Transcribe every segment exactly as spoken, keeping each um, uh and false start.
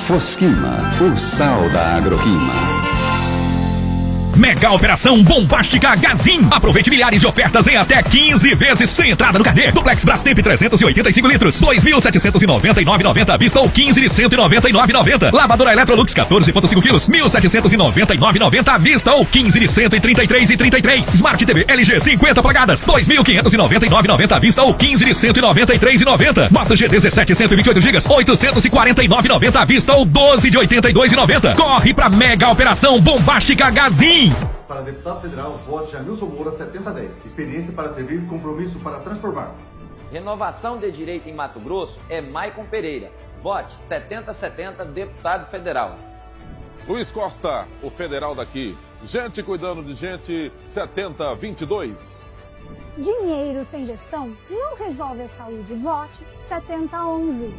Fosquima, o sal da agroquima. Mega Operação Bombástica Gazin. Aproveite milhares de ofertas em até quinze vezes sem entrada no carnê. Duplex Brastemp trezentos e oitenta e cinco litros, dois mil setecentos e noventa e nove reais e noventa centavos à vista ou quinze de cento e noventa e nove reais e noventa centavos. Lavadora Electrolux quatorze vírgula cinco quilos, mil setecentos e noventa e nove reais e noventa centavos à vista ou quinze de cento e trinta e três reais e trinta e três centavos. Smart T V L G cinquenta polegadas, dois mil quinhentos e noventa e nove reais e noventa centavos à vista ou quinze de cento e noventa e três reais e noventa centavos. Moto G dezessete cento e vinte e oito gigas, oitocentos e quarenta e nove reais e noventa centavos à vista ou doze de oitenta e dois reais e noventa centavos. Corre pra Mega Operação Bombástica Gazin. Para deputado federal, vote Jamilson Moura setenta dez. Experiência para servir, compromisso para transformar. Renovação de direito em Mato Grosso é Maicon Pereira. Vote setenta setenta, deputado federal. Luiz Costa, o federal daqui. Gente cuidando de gente, setenta vinte e dois. Dinheiro sem gestão não resolve a saúde. Vote setenta onze.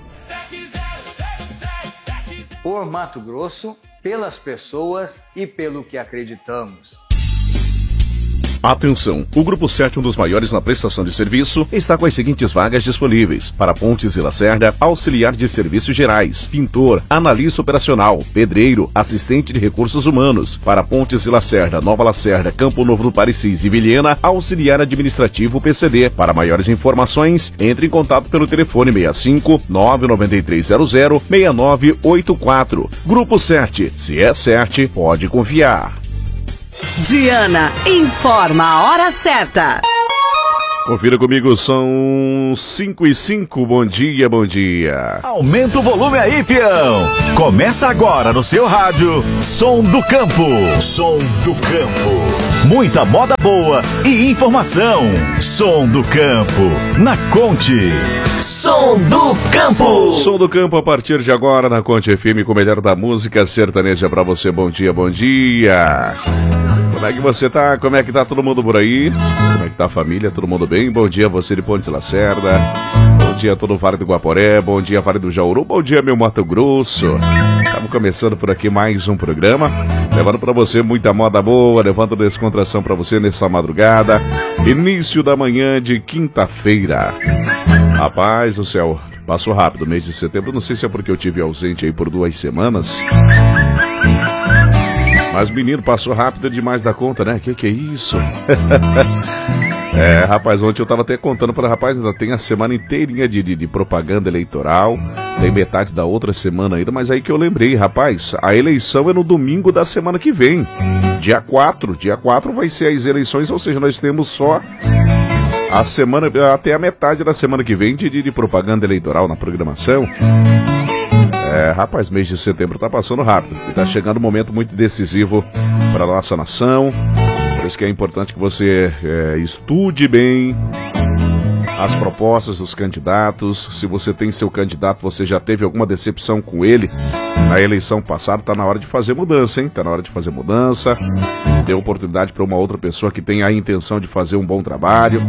Por Mato Grosso, pelas pessoas e pelo que acreditamos. Atenção! O Grupo sete, um dos maiores na prestação de serviço, está com as seguintes vagas disponíveis. Para Pontes e Lacerda, auxiliar de serviços gerais, pintor, analista operacional, pedreiro, assistente de recursos humanos. Para Pontes e Lacerda, Nova Lacerda, Campo Novo do Parecis e Vilhena, auxiliar administrativo P C D. Para maiores informações, entre em contato pelo telefone seis cinco, nove nove três zero zero, seis nove oito quatro. Grupo sete, se é sete, pode confiar. Diana informa a hora certa. Confira comigo, são cinco e cinco. Bom dia, bom dia. Aumenta o volume aí, peão. Começa agora no seu rádio, Som do Campo. Som do Campo. Muita moda boa e informação. Som do Campo, na Conte. Som do Campo. Som do Campo a partir de agora na Conte F M com o melhor da música sertaneja pra você. Bom dia, bom dia. Como é que você tá? Como é que tá todo mundo por aí? Como é que tá a família? Todo mundo bem? Bom dia você de Pontes e Lacerda. Bom dia todo o Vale do Guaporé. Bom dia Vale do Jauru. Bom dia meu Mato Grosso. Estamos começando por aqui mais um programa, levando pra você muita moda boa, levando descontração pra você nessa madrugada. Início da manhã de quinta-feira. Rapaz do céu, passou rápido o mês de setembro. Não sei se é porque eu tive ausente aí por duas semanas. Mas, menino, passou rápido demais da conta, né? Que que é isso? É, rapaz, ontem eu tava até contando para rapaz, ainda tem a semana inteirinha de, de, de propaganda eleitoral, tem metade da outra semana ainda, mas aí que eu lembrei, rapaz, a eleição é no domingo da semana que vem, dia quatro, dia quatro vai ser as eleições, ou seja, nós temos só a semana, até a metade da semana que vem de, de, de propaganda eleitoral na programação. É, rapaz, mês de setembro tá passando rápido e tá chegando um momento muito decisivo para nossa nação. Por isso que é importante que você é, estude bem as propostas dos candidatos. Se você tem seu candidato, você já teve alguma decepção com ele na eleição passada, tá na hora de fazer mudança, hein? Tá na hora de fazer mudança. Dê oportunidade para uma outra pessoa que tem a intenção de fazer um bom trabalho.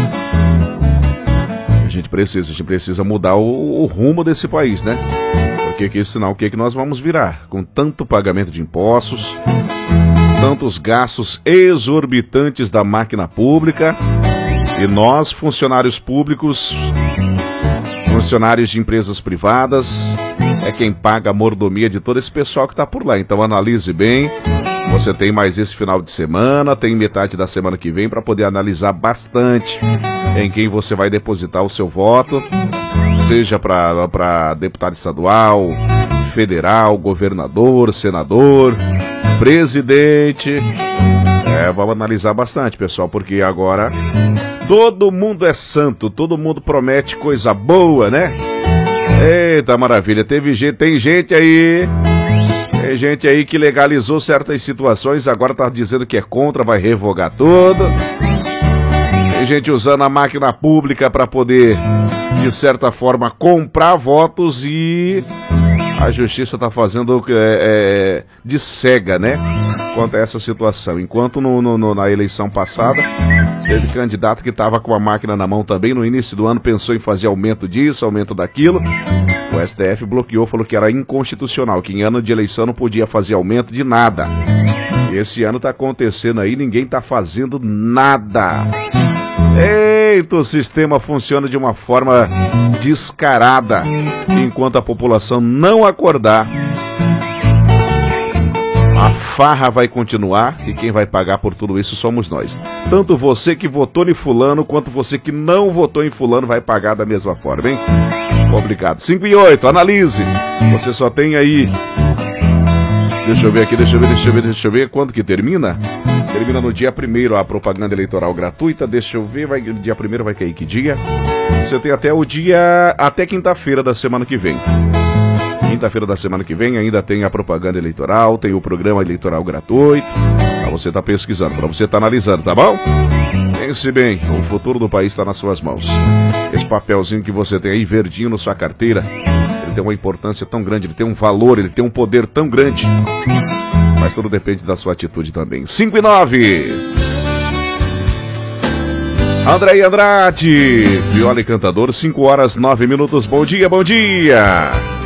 A gente precisa, a gente precisa mudar o, o rumo desse país, né? Porque que senão o que, que nós vamos virar? Com tanto pagamento de impostos, tantos gastos exorbitantes da máquina pública, e nós, funcionários públicos, funcionários de empresas privadas, é quem paga a mordomia de todo esse pessoal que está por lá. Então analise bem, você tem mais esse final de semana, tem metade da semana que vem para poder analisar bastante em quem você vai depositar o seu voto, seja para deputado estadual, federal, governador, senador, presidente. É, vamos analisar bastante, pessoal, porque agora todo mundo é santo, todo mundo promete coisa boa, né? Eita maravilha, teve gente, tem gente aí, tem gente aí que legalizou certas situações, agora tá dizendo que é contra, vai revogar tudo. Tem gente usando a máquina pública para poder, de certa forma, comprar votos, e a justiça tá fazendo é, é, de cega, né? Quanto a essa situação. Enquanto no, no, na eleição passada teve candidato que estava com a máquina na mão também, no início do ano pensou em fazer aumento disso, aumento daquilo. O S T F bloqueou, falou que era inconstitucional, que em ano de eleição não podia fazer aumento de nada. E esse ano tá acontecendo aí, ninguém tá fazendo nada. Eita, o sistema funciona de uma forma descarada. Enquanto a população não acordar, A farra vai continuar e quem vai pagar por tudo isso somos nós. Tanto você que votou em fulano, quanto você que não votou em fulano vai pagar da mesma forma, hein? Obrigado. cinco e oito, analise. Você só tem aí... Deixa eu ver aqui, deixa eu ver, deixa eu ver, deixa eu ver. Quando que termina? Termina no dia primeiro a propaganda eleitoral gratuita. Deixa eu ver, vai, dia primeiro vai cair que dia? Você tem até o dia... Até quinta-feira da semana que vem. Quinta-feira da semana que vem ainda tem a propaganda eleitoral, tem o programa eleitoral gratuito. Pra você tá pesquisando, pra você tá analisando, tá bom? Pense bem, o futuro do país está nas suas mãos. Esse papelzinho que você tem aí, verdinho na sua carteira, ele tem uma importância tão grande, ele tem um valor, ele tem um poder tão grande. Mas tudo depende da sua atitude também. cinco e nove. André Andrade, viola e cantador, cinco horas, nove minutos. Bom dia, bom dia.